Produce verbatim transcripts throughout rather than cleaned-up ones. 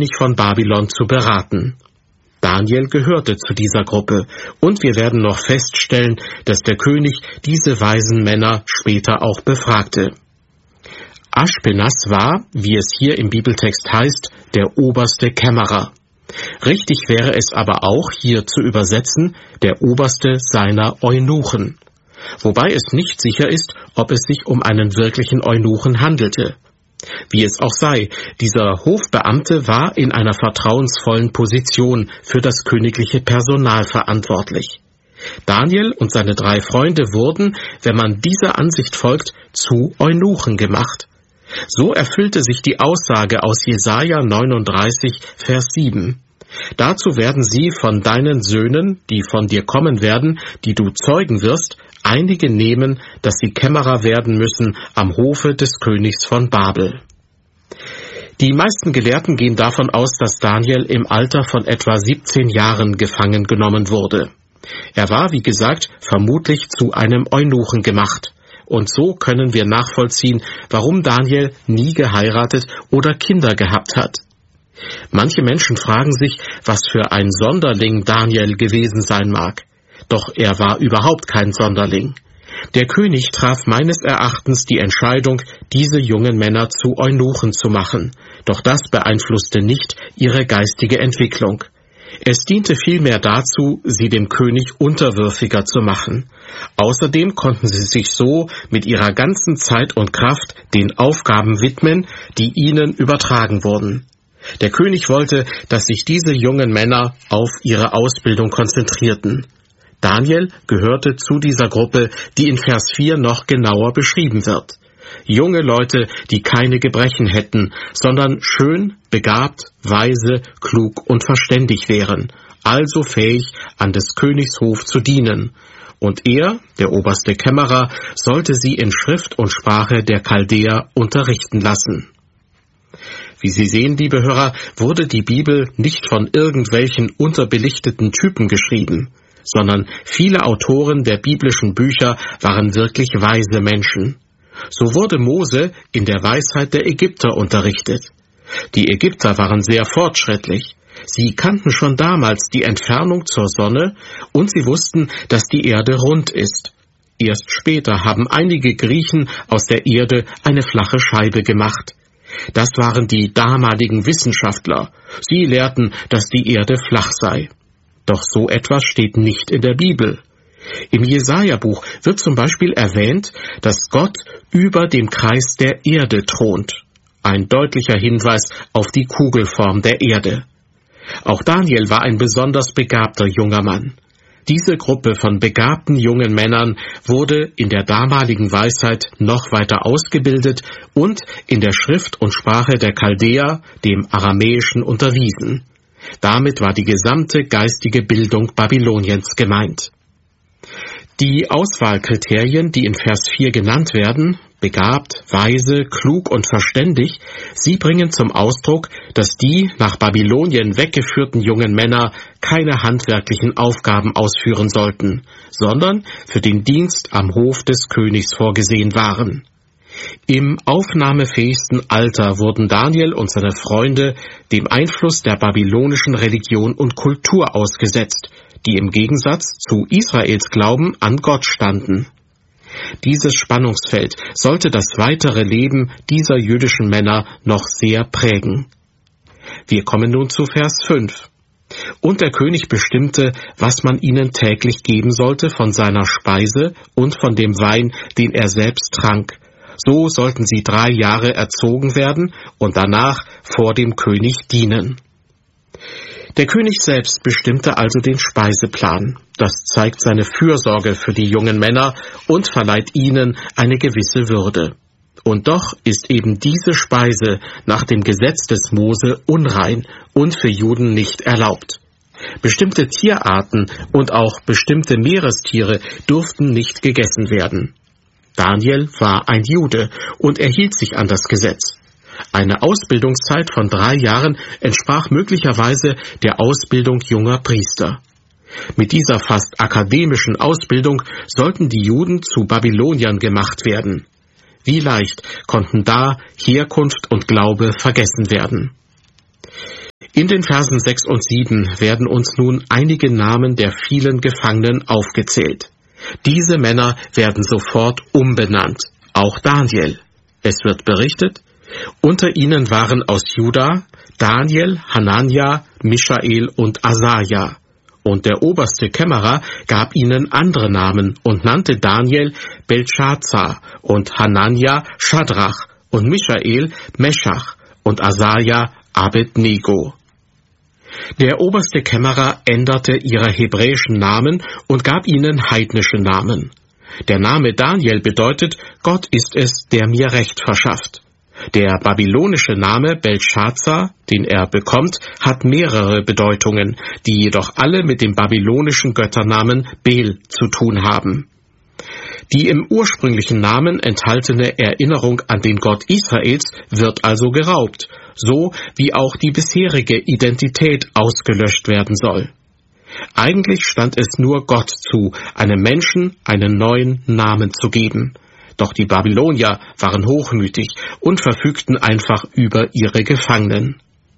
König von Babylon zu beraten. Daniel gehörte zu dieser Gruppe, und wir werden noch feststellen, dass der König diese weisen Männer später auch befragte. Aschpenas war, wie es hier im Bibeltext heißt, der oberste Kämmerer. Richtig wäre es aber auch, hier zu übersetzen, der oberste seiner Eunuchen. Wobei es nicht sicher ist, ob es sich um einen wirklichen Eunuchen handelte. Wie es auch sei, dieser Hofbeamte war in einer vertrauensvollen Position für das königliche Personal verantwortlich. Daniel und seine drei Freunde wurden, wenn man dieser Ansicht folgt, zu Eunuchen gemacht. So erfüllte sich die Aussage aus Jesaja neununddreißig, Vers sieben. Dazu werden sie von deinen Söhnen, die von dir kommen werden, die du zeugen wirst, einige nehmen, dass sie Kämmerer werden müssen am Hofe des Königs von Babel. Die meisten Gelehrten gehen davon aus, dass Daniel im Alter von etwa siebzehn Jahren gefangen genommen wurde. Er war, wie gesagt, vermutlich zu einem Eunuchen gemacht. Und so können wir nachvollziehen, warum Daniel nie geheiratet oder Kinder gehabt hat. Manche Menschen fragen sich, was für ein Sonderling Daniel gewesen sein mag. Doch er war überhaupt kein Sonderling. Der König traf meines Erachtens die Entscheidung, diese jungen Männer zu Eunuchen zu machen. Doch das beeinflusste nicht ihre geistige Entwicklung. Es diente vielmehr dazu, sie dem König unterwürfiger zu machen. Außerdem konnten sie sich so mit ihrer ganzen Zeit und Kraft den Aufgaben widmen, die ihnen übertragen wurden. Der König wollte, dass sich diese jungen Männer auf ihre Ausbildung konzentrierten. Daniel gehörte zu dieser Gruppe, die in Vers vier noch genauer beschrieben wird. Junge Leute, die keine Gebrechen hätten, sondern schön, begabt, weise, klug und verständig wären, also fähig, an des Königs Hof zu dienen. Und er, der oberste Kämmerer, sollte sie in Schrift und Sprache der Chaldäer unterrichten lassen. Wie Sie sehen, liebe Hörer, wurde die Bibel nicht von irgendwelchen unterbelichteten Typen geschrieben, sondern viele Autoren der biblischen Bücher waren wirklich weise Menschen. So wurde Mose in der Weisheit der Ägypter unterrichtet. Die Ägypter waren sehr fortschrittlich. Sie kannten schon damals die Entfernung zur Sonne und sie wussten, dass die Erde rund ist. Erst später haben einige Griechen aus der Erde eine flache Scheibe gemacht. Das waren die damaligen Wissenschaftler. Sie lehrten, dass die Erde flach sei. Doch so etwas steht nicht in der Bibel. Im Jesaja-Buch wird zum Beispiel erwähnt, dass Gott über dem Kreis der Erde thront. Ein deutlicher Hinweis auf die Kugelform der Erde. Auch Daniel war ein besonders begabter junger Mann. Diese Gruppe von begabten jungen Männern wurde in der damaligen Weisheit noch weiter ausgebildet und in der Schrift und Sprache der Chaldäer, dem Aramäischen, unterwiesen. Damit war die gesamte geistige Bildung Babyloniens gemeint. Die Auswahlkriterien, die in Vers vier genannt werden, begabt, weise, klug und verständig, sie bringen zum Ausdruck, dass die nach Babylonien weggeführten jungen Männer keine handwerklichen Aufgaben ausführen sollten, sondern für den Dienst am Hof des Königs vorgesehen waren. Im aufnahmefähigsten Alter wurden Daniel und seine Freunde dem Einfluss der babylonischen Religion und Kultur ausgesetzt, die im Gegensatz zu Israels Glauben an Gott standen. Dieses Spannungsfeld sollte das weitere Leben dieser jüdischen Männer noch sehr prägen. Wir kommen nun zu Vers fünf. Und der König bestimmte, was man ihnen täglich geben sollte von seiner Speise und von dem Wein, den er selbst trank. So sollten sie drei Jahre erzogen werden und danach vor dem König dienen. Der König selbst bestimmte also den Speiseplan. Das zeigt seine Fürsorge für die jungen Männer und verleiht ihnen eine gewisse Würde. Und doch ist eben diese Speise nach dem Gesetz des Mose unrein und für Juden nicht erlaubt. Bestimmte Tierarten und auch bestimmte Meerestiere durften nicht gegessen werden. Daniel war ein Jude und er hielt sich an das Gesetz. Eine Ausbildungszeit von drei Jahren entsprach möglicherweise der Ausbildung junger Priester. Mit dieser fast akademischen Ausbildung sollten die Juden zu Babyloniern gemacht werden. Wie leicht konnten da Herkunft und Glaube vergessen werden. In den Versen sechs und sieben werden uns nun einige Namen der vielen Gefangenen aufgezählt. Diese Männer werden sofort umbenannt, auch Daniel. Es wird berichtet, unter ihnen waren aus Juda Daniel, Hanania, Michael und Asaja. Und der oberste Kämmerer gab ihnen andere Namen und nannte Daniel Beltschazar und Hanania Schadrach und Michael Meschach und Asaja Abednego. Der oberste Kämmerer änderte ihre hebräischen Namen und gab ihnen heidnische Namen. Der Name Daniel bedeutet, Gott ist es, der mir Recht verschafft. Der babylonische Name Beltschazar, den er bekommt, hat mehrere Bedeutungen, die jedoch alle mit dem babylonischen Götternamen Bel zu tun haben. Die im ursprünglichen Namen enthaltene Erinnerung an den Gott Israels wird also geraubt, so wie auch die bisherige Identität ausgelöscht werden soll. Eigentlich stand es nur Gott zu, einem Menschen einen neuen Namen zu geben. Doch die Babylonier waren hochmütig und verfügten einfach über ihre Gefangenen.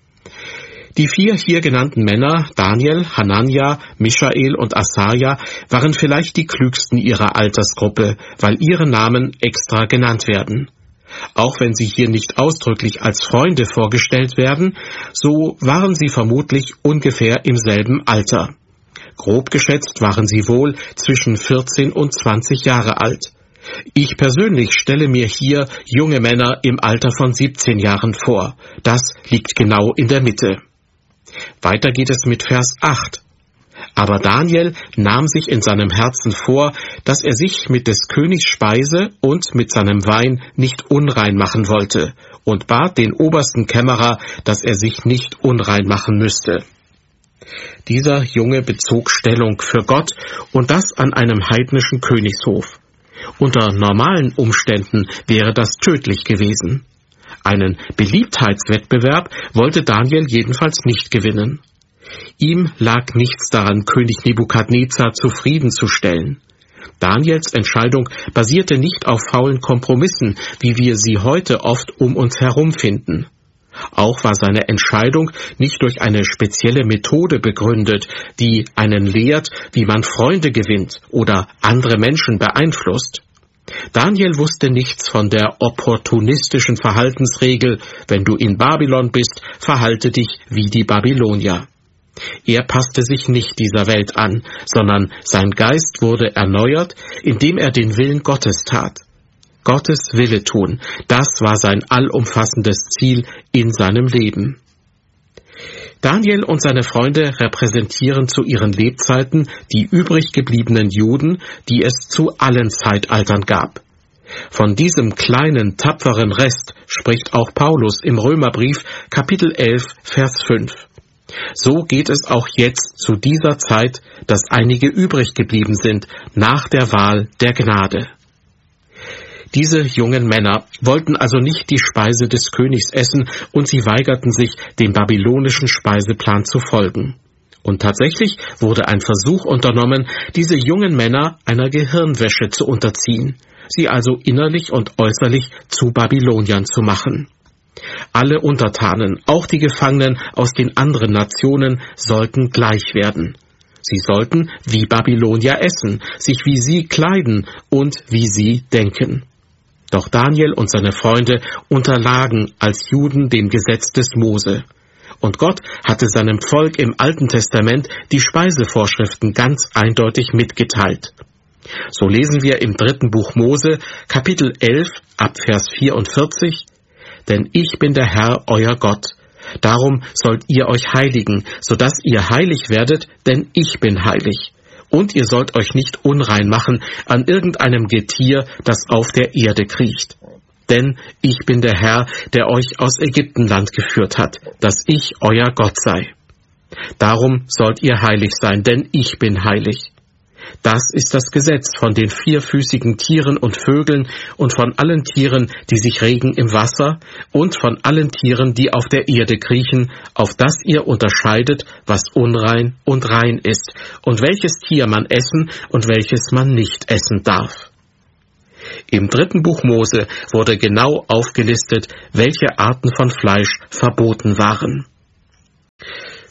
Die vier hier genannten Männer, Daniel, Hanania, Michael und Asaja, waren vielleicht die klügsten ihrer Altersgruppe, weil ihre Namen extra genannt werden. Auch wenn sie hier nicht ausdrücklich als Freunde vorgestellt werden, so waren sie vermutlich ungefähr im selben Alter. Grob geschätzt waren sie wohl zwischen vierzehn und zwanzig Jahre alt. Ich persönlich stelle mir hier junge Männer im Alter von siebzehn Jahren vor. Das liegt genau in der Mitte. Weiter geht es mit Vers acht. Aber Daniel nahm sich in seinem Herzen vor, dass er sich mit des Königs Speise und mit seinem Wein nicht unrein machen wollte und bat den obersten Kämmerer, dass er sich nicht unrein machen müsste. Dieser Junge bezog Stellung für Gott und das an einem heidnischen Königshof. Unter normalen Umständen wäre das tödlich gewesen. Einen Beliebtheitswettbewerb wollte Daniel jedenfalls nicht gewinnen. Ihm lag nichts daran, König Nebukadnezar zufriedenzustellen. Daniels Entscheidung basierte nicht auf faulen Kompromissen, wie wir sie heute oft um uns herum finden. Auch war seine Entscheidung nicht durch eine spezielle Methode begründet, die einen lehrt, wie man Freunde gewinnt oder andere Menschen beeinflusst. Daniel wusste nichts von der opportunistischen Verhaltensregel, wenn du in Babylon bist, verhalte dich wie die Babylonier. Er passte sich nicht dieser Welt an, sondern sein Geist wurde erneuert, indem er den Willen Gottes tat. Gottes Wille tun, das war sein allumfassendes Ziel in seinem Leben. Daniel und seine Freunde repräsentieren zu ihren Lebzeiten die übrig gebliebenen Juden, die es zu allen Zeitaltern gab. Von diesem kleinen, tapferen Rest spricht auch Paulus im Römerbrief Kapitel elf, Vers fünf. So geht es auch jetzt zu dieser Zeit, dass einige übrig geblieben sind nach der Wahl der Gnade. Diese jungen Männer wollten also nicht die Speise des Königs essen und sie weigerten sich, dem babylonischen Speiseplan zu folgen. Und tatsächlich wurde ein Versuch unternommen, diese jungen Männer einer Gehirnwäsche zu unterziehen, sie also innerlich und äußerlich zu Babyloniern zu machen. Alle Untertanen, auch die Gefangenen aus den anderen Nationen, sollten gleich werden. Sie sollten wie Babylonier essen, sich wie sie kleiden und wie sie denken. Doch Daniel und seine Freunde unterlagen als Juden dem Gesetz des Mose. Und Gott hatte seinem Volk im Alten Testament die Speisevorschriften ganz eindeutig mitgeteilt. So lesen wir im dritten Buch Mose, Kapitel elf, ab Vers vierundvierzig, »Denn ich bin der Herr, euer Gott. Darum sollt ihr euch heiligen, so dass ihr heilig werdet, denn ich bin heilig. Und ihr sollt euch nicht unrein machen an irgendeinem Getier, das auf der Erde kriecht. Denn ich bin der Herr, der euch aus Ägyptenland geführt hat, dass ich euer Gott sei. Darum sollt ihr heilig sein, denn ich bin heilig. Das ist das Gesetz von den vierfüßigen Tieren und Vögeln und von allen Tieren, die sich regen im Wasser, und von allen Tieren, die auf der Erde kriechen, auf das ihr unterscheidet, was unrein und rein ist, und welches Tier man essen und welches man nicht essen darf.« Im dritten Buch Mose wurde genau aufgelistet, welche Arten von Fleisch verboten waren.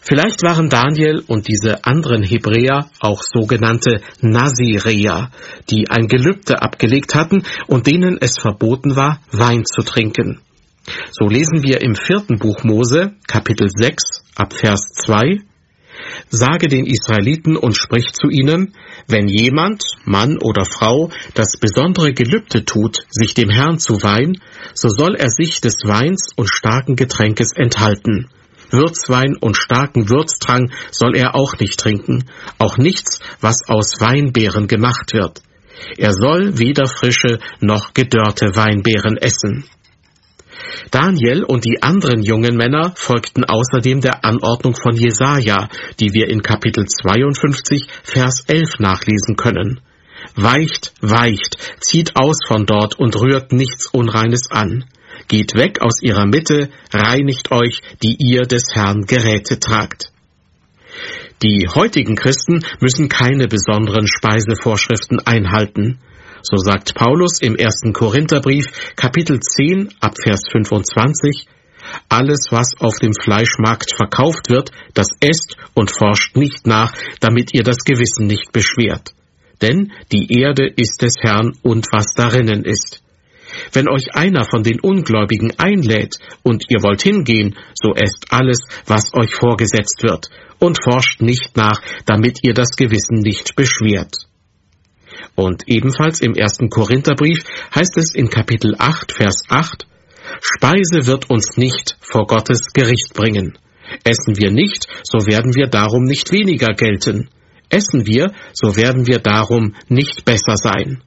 Vielleicht waren Daniel und diese anderen Hebräer auch sogenannte Naziräer, die ein Gelübde abgelegt hatten und denen es verboten war, Wein zu trinken. So lesen wir im vierten Buch Mose, Kapitel sechs, ab Vers zwei, »Sage den Israeliten und sprich zu ihnen, wenn jemand, Mann oder Frau, das besondere Gelübde tut, sich dem Herrn zu weihen, so soll er sich des Weins und starken Getränkes enthalten. Würzwein und starken Würztrank soll er auch nicht trinken, auch nichts, was aus Weinbeeren gemacht wird. Er soll weder frische noch gedörrte Weinbeeren essen.« Daniel und die anderen jungen Männer folgten außerdem der Anordnung von Jesaja, die wir in Kapitel zweiundfünfzig, Vers elf nachlesen können. »Weicht, weicht, zieht aus von dort und rührt nichts Unreines an. Geht weg aus ihrer Mitte, reinigt euch, die ihr des Herrn Geräte tragt.« Die heutigen Christen müssen keine besonderen Speisevorschriften einhalten. So sagt Paulus im ersten Korintherbrief, Kapitel zehn, ab Vers fünfundzwanzig, »Alles, was auf dem Fleischmarkt verkauft wird, das esst und forscht nicht nach, damit ihr das Gewissen nicht beschwert. Denn die Erde ist des Herrn und was darinnen ist. Wenn euch einer von den Ungläubigen einlädt und ihr wollt hingehen, so esst alles, was euch vorgesetzt wird, und forscht nicht nach, damit ihr das Gewissen nicht beschwert.« Und ebenfalls im ersten Korintherbrief heißt es in Kapitel acht, Vers acht, »Speise wird uns nicht vor Gottes Gericht bringen. Essen wir nicht, so werden wir darum nicht weniger gelten. Essen wir, so werden wir darum nicht besser sein.«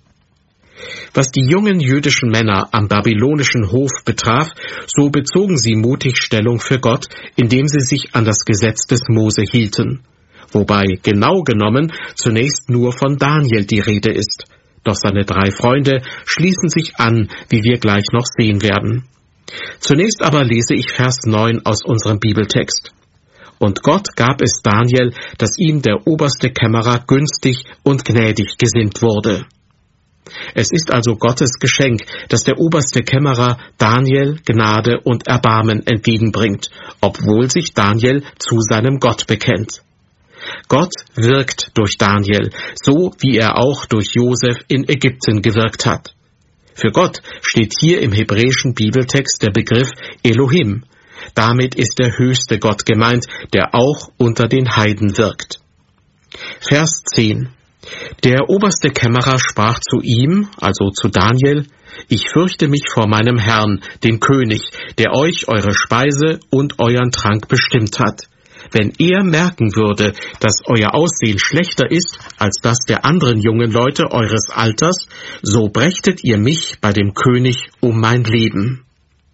Was die jungen jüdischen Männer am babylonischen Hof betraf, so bezogen sie mutig Stellung für Gott, indem sie sich an das Gesetz des Mose hielten. Wobei genau genommen zunächst nur von Daniel die Rede ist. Doch seine drei Freunde schließen sich an, wie wir gleich noch sehen werden. Zunächst aber lese ich Vers neun aus unserem Bibeltext. »Und Gott gab es Daniel, dass ihm der oberste Kämmerer günstig und gnädig gesinnt wurde.« Es ist also Gottes Geschenk, dass der oberste Kämmerer Daniel Gnade und Erbarmen entgegenbringt, obwohl sich Daniel zu seinem Gott bekennt. Gott wirkt durch Daniel, so wie er auch durch Josef in Ägypten gewirkt hat. Für Gott steht hier im hebräischen Bibeltext der Begriff Elohim. Damit ist der höchste Gott gemeint, der auch unter den Heiden wirkt. Vers zehn. Der oberste Kämmerer sprach zu ihm, also zu Daniel, »Ich fürchte mich vor meinem Herrn, dem König, der euch eure Speise und euren Trank bestimmt hat. Wenn er merken würde, dass euer Aussehen schlechter ist als das der anderen jungen Leute eures Alters, so brächtet ihr mich bei dem König um mein Leben.«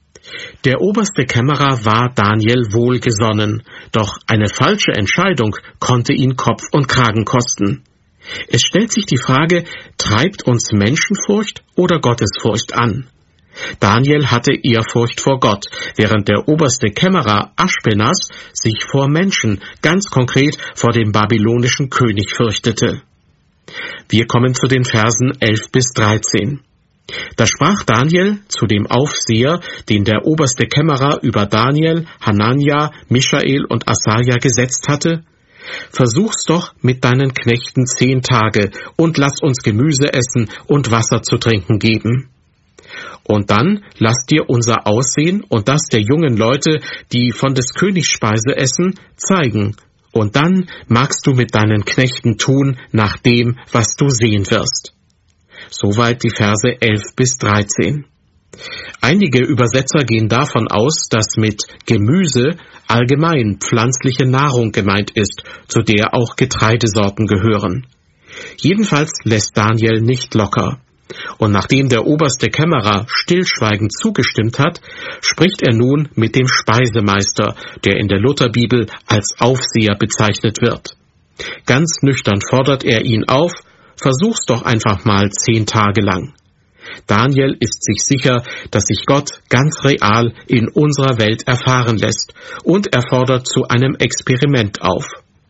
Der oberste Kämmerer war Daniel wohlgesonnen, doch eine falsche Entscheidung konnte ihn Kopf und Kragen kosten. Es stellt sich die Frage, treibt uns Menschenfurcht oder Gottesfurcht an? Daniel hatte Ehrfurcht vor Gott, während der oberste Kämmerer Aschpenas sich vor Menschen, ganz konkret vor dem babylonischen König fürchtete. Wir kommen zu den Versen elf bis dreizehn. Da sprach Daniel zu dem Aufseher, den der oberste Kämmerer über Daniel, Hanania, Michael und Asaja gesetzt hatte: »Versuch's doch mit deinen Knechten zehn Tage und lass uns Gemüse essen und Wasser zu trinken geben. Und dann lass dir unser Aussehen und das der jungen Leute, die von des Königs Speise essen, zeigen. Und dann magst du mit deinen Knechten tun nach dem, was du sehen wirst.« Soweit die Verse elf bis dreizehn. Einige Übersetzer gehen davon aus, dass mit Gemüse allgemein pflanzliche Nahrung gemeint ist, zu der auch Getreidesorten gehören. Jedenfalls lässt Daniel nicht locker. Und nachdem der oberste Kämmerer stillschweigend zugestimmt hat, spricht er nun mit dem Speisemeister, der in der Lutherbibel als Aufseher bezeichnet wird. Ganz nüchtern fordert er ihn auf: Versuch's doch einfach mal zehn Tage lang. Daniel ist sich sicher, dass sich Gott ganz real in unserer Welt erfahren lässt, und er fordert zu einem Experiment auf.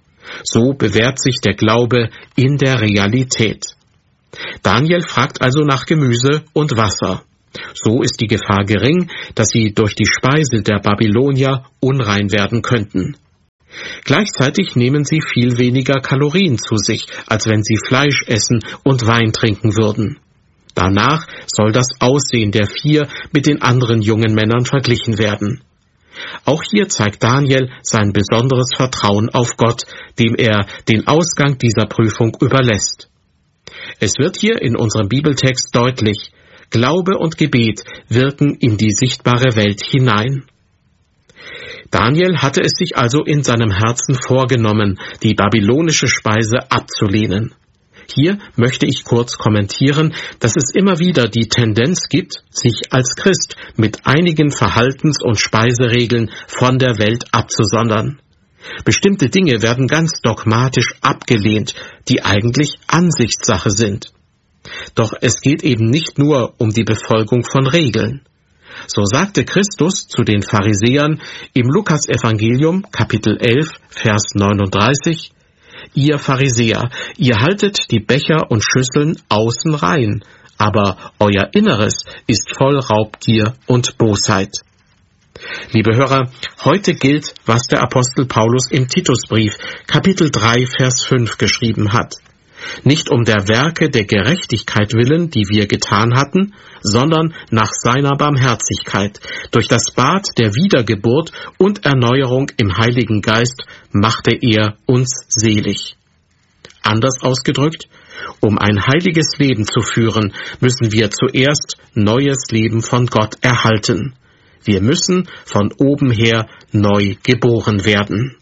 So bewährt sich der Glaube in der Realität. Daniel fragt also nach Gemüse und Wasser. So ist die Gefahr gering, dass sie durch die Speise der Babylonier unrein werden könnten. Gleichzeitig nehmen sie viel weniger Kalorien zu sich, als wenn sie Fleisch essen und Wein trinken würden. Danach soll das Aussehen der vier mit den anderen jungen Männern verglichen werden. Auch hier zeigt Daniel sein besonderes Vertrauen auf Gott, dem er den Ausgang dieser Prüfung überlässt. Es wird hier in unserem Bibeltext deutlich: Glaube und Gebet wirken in die sichtbare Welt hinein. Daniel hatte es sich also in seinem Herzen vorgenommen, die babylonische Speise abzulehnen. Hier möchte ich kurz kommentieren, dass es immer wieder die Tendenz gibt, sich als Christ mit einigen Verhaltens- und Speiseregeln von der Welt abzusondern. Bestimmte Dinge werden ganz dogmatisch abgelehnt, die eigentlich Ansichtssache sind. Doch es geht eben nicht nur um die Befolgung von Regeln. So sagte Christus zu den Pharisäern im Lukas-Evangelium, Kapitel elf, Vers neununddreißig, »Ihr Pharisäer, ihr haltet die Becher und Schüsseln außen rein, aber euer Inneres ist voll Raubgier und Bosheit.« Liebe Hörer, heute gilt, was der Apostel Paulus im Titusbrief, Kapitel drei, Vers fünf geschrieben hat. Nicht um der Werke der Gerechtigkeit willen, die wir getan hatten, sondern nach seiner Barmherzigkeit. Durch das Bad der Wiedergeburt und Erneuerung im Heiligen Geist machte er uns selig. Anders ausgedrückt, um ein heiliges Leben zu führen, müssen wir zuerst neues Leben von Gott erhalten. Wir müssen von oben her neu geboren werden.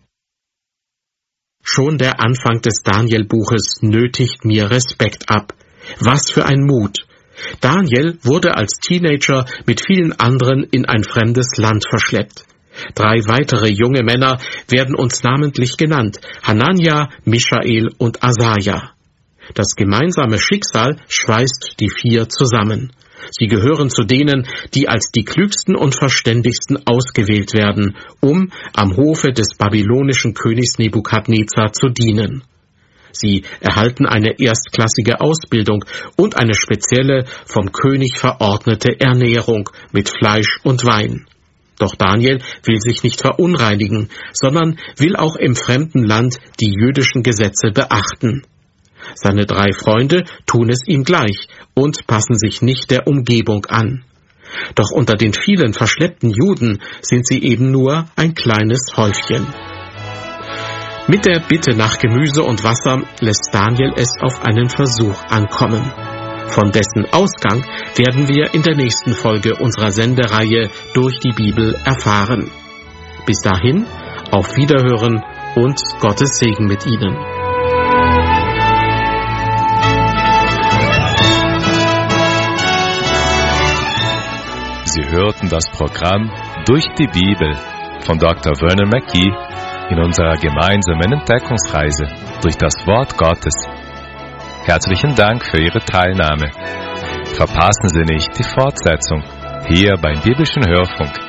Schon der Anfang des Daniel-Buches nötigt mir Respekt ab. Was für ein Mut! Daniel wurde als Teenager mit vielen anderen in ein fremdes Land verschleppt. Drei weitere junge Männer werden uns namentlich genannt: Hanania, Michael und Asaja. Das gemeinsame Schicksal schweißt die vier zusammen. Sie gehören zu denen, die als die klügsten und verständigsten ausgewählt werden, um am Hofe des babylonischen Königs Nebukadnezar zu dienen. Sie erhalten eine erstklassige Ausbildung und eine spezielle, vom König verordnete Ernährung mit Fleisch und Wein. Doch Daniel will sich nicht verunreinigen, sondern will auch im fremden Land die jüdischen Gesetze beachten. Seine drei Freunde tun es ihm gleich und passen sich nicht der Umgebung an. Doch unter den vielen verschleppten Juden sind sie eben nur ein kleines Häufchen. Mit der Bitte nach Gemüse und Wasser lässt Daniel es auf einen Versuch ankommen. Von dessen Ausgang werden wir in der nächsten Folge unserer Sendereihe Durch die Bibel erfahren. Bis dahin, auf Wiederhören und Gottes Segen mit Ihnen. Sie hörten das Programm Durch die Bibel von Doktor Vernon McGee in unserer gemeinsamen Entdeckungsreise durch das Wort Gottes. Herzlichen Dank für Ihre Teilnahme. Verpassen Sie nicht die Fortsetzung hier beim Biblischen Hörfunk